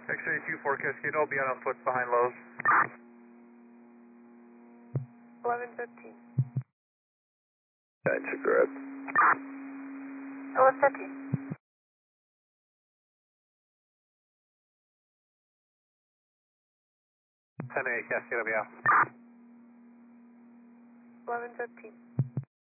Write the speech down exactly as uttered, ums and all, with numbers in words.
X-ray two four Cascade, I'll be out on foot behind Lowe's. eleven fifteen. That's correct. eleven fifteen. ten eight Cascade, I'll be out. eleven fifteen.